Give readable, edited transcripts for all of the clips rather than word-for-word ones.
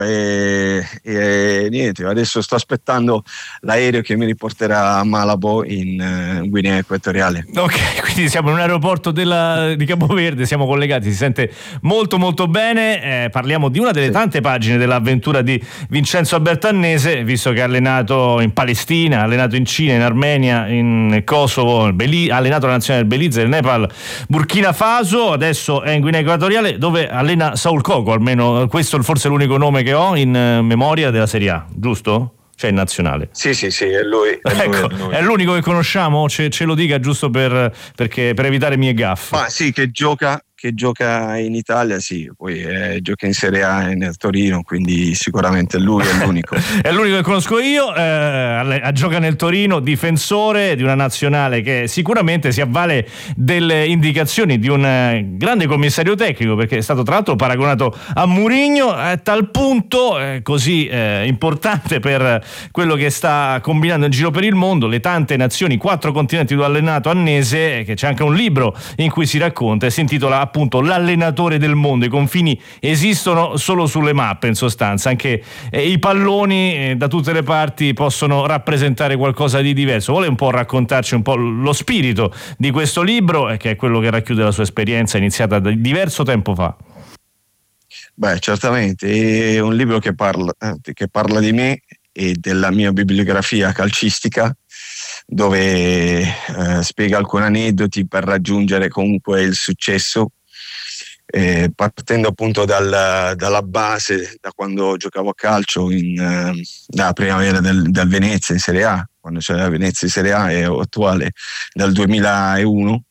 e niente, adesso sto aspettando l'aereo che mi riporterà a Malabo in Guinea Equatoriale. Ok, quindi siamo in un aeroporto di Capoverde, siamo collegati, si sente molto molto bene. Parliamo di una delle tante pagine dell'avventura di Vincenzo Alberto Annese, visto che ha allenato in Palestina, ha allenato in Cina, in Armenia, in Kosovo, ha allenato la nazionale del Belize, del Nepal, Burkina Faso, adesso è in Guinea Equatoriale, dove allena Saul Coco, almeno questo è forse l'unico nome che ho in memoria della Serie A, giusto? Cioè in nazionale. Sì, è lui. Ecco, è l'unico che conosciamo? Ce lo dica giusto per evitare mie gaffe. Ma sì, che gioca in Italia, sì, poi gioca in Serie A nel Torino, quindi sicuramente lui è l'unico. È l'unico che conosco io, gioca nel Torino, difensore di una nazionale che sicuramente si avvale delle indicazioni di un grande commissario tecnico, perché è stato tra l'altro paragonato a Mourinho, a tal punto così importante per quello che sta combinando in giro per il mondo, le tante nazioni, 4 continenti dove ha allenato Annese, che c'è anche un libro in cui si racconta e si intitola appunto L'allenatore del mondo. I confini esistono solo sulle mappe, in sostanza, anche i palloni da tutte le parti possono rappresentare qualcosa di diverso. Vuole un po' raccontarci un po' lo spirito di questo libro, che è quello che racchiude la sua esperienza iniziata da diverso tempo fa? Beh, certamente, è un libro che parla di me e della mia bibliografia calcistica, dove spiega alcuni aneddoti per raggiungere comunque il successo, partendo appunto dalla base, da quando giocavo a calcio dalla primavera del Venezia in Serie A, quando c'era Venezia in Serie A, e attuale dal 2001,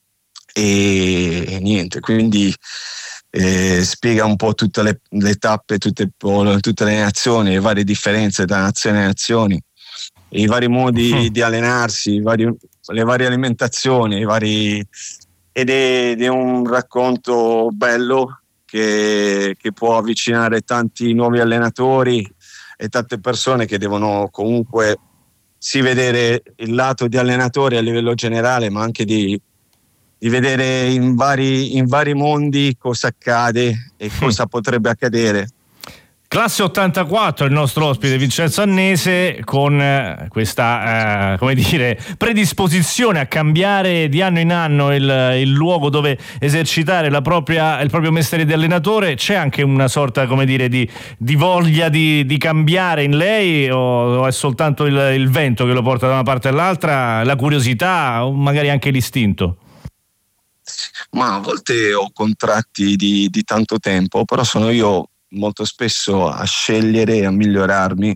e niente, quindi spiega un po' tutte le tappe, tutte le nazioni, le varie differenze tra nazioni e nazioni, i vari modi di allenarsi, le varie alimentazioni, ed è un racconto bello che può avvicinare tanti nuovi allenatori e tante persone che devono comunque sì vedere il lato di allenatore a livello generale, ma anche di vedere in vari mondi cosa accade e cosa potrebbe accadere. Classe 84, il nostro ospite Vincenzo Annese, con questa predisposizione a cambiare di anno in anno il luogo dove esercitare il proprio mestiere di allenatore. C'è anche una sorta, di voglia di cambiare in lei, o è soltanto il vento che lo porta da una parte all'altra, la curiosità o magari anche l'istinto? Ma a volte ho contratti di tanto tempo, però sono io molto spesso a scegliere e a migliorarmi,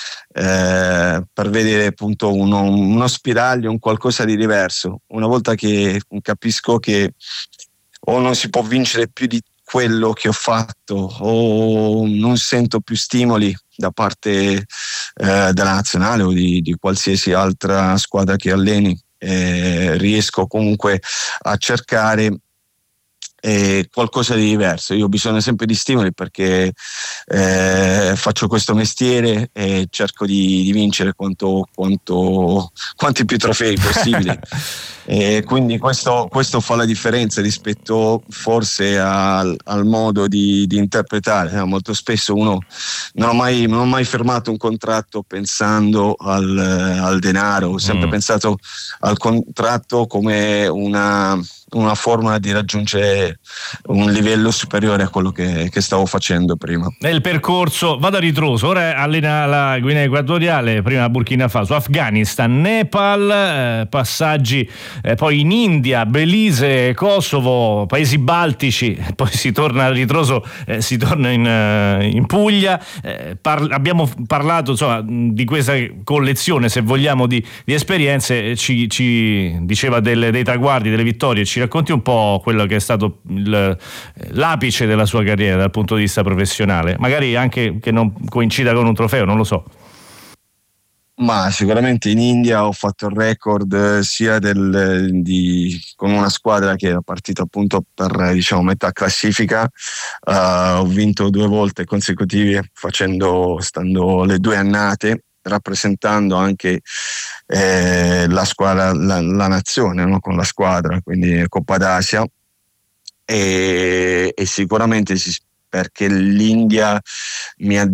per vedere appunto uno spiraglio, un qualcosa di diverso. Una volta che capisco che o non si può vincere più di quello che ho fatto, o non sento più stimoli da parte della nazionale o di qualsiasi altra squadra che alleni, riesco comunque a cercare qualcosa di diverso. Io ho bisogno sempre di stimoli, perché faccio questo mestiere e cerco di vincere quanti più trofei possibili. E quindi questo fa la differenza rispetto forse al modo di interpretare. Molto spesso uno non ho mai firmato un contratto pensando al denaro, ho sempre pensato al contratto come una forma di raggiungere un livello superiore a quello che stavo facendo prima. Nel percorso vado a ritroso, ora allena la Guinea Equatoriale, prima Burkina Faso, Afghanistan, Nepal, passaggi poi in India, Belize, Kosovo, paesi baltici, poi si torna a ritroso, si torna in Puglia. Abbiamo parlato insomma di questa collezione, se vogliamo, di esperienze. Ci diceva dei traguardi, delle vittorie. Ci racconti un po' quello che è stato l'apice della sua carriera dal punto di vista professionale, magari anche che non coincida con un trofeo, non lo so. Ma sicuramente in India ho fatto il record sia con una squadra che era partita appunto per metà classifica. Ho vinto 2 volte consecutive stando le 2 annate, rappresentando anche la squadra, la nazione, no? Con la squadra, quindi Coppa d'Asia, e sicuramente perché l'India mi ha